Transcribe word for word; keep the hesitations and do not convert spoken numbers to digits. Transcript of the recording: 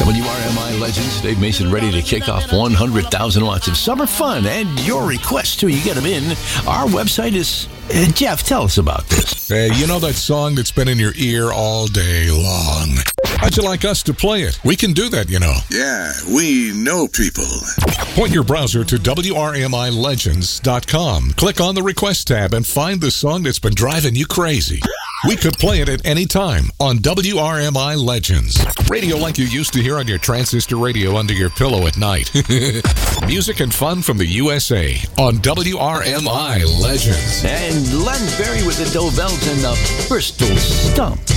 W R M I Legends, Dave Mason ready to kick off one hundred thousand watts of summer fun, and your requests till you get them in. Our website is... Uh, Jeff, tell us about this. Hey, you know that song that's been in your ear all day long? How'd you like us to play it? We can do that, you know. Yeah, we know people. Point your browser to W R M I legends dot com. Click on the Request tab and find the song that's been driving you crazy. We could play it at any time on W R M I Legends. Radio like you used to hear on your transistor radio under your pillow at night. Music and fun from the U S A on W R M I Legends. And Len Berry with the Dovells and the Bristol Stump.